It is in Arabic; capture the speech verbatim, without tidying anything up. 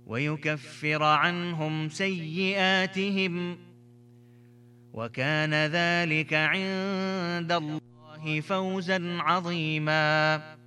ويكفر عنهم سيئاتهم، وكان ذلك عند الله فوزا عظيما.